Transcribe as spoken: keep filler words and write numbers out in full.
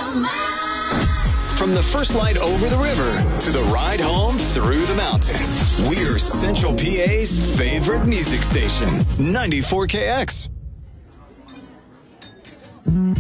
From the first light over the river to the ride home through the mountains, we're Central P A's favorite music station, ninety-four K X.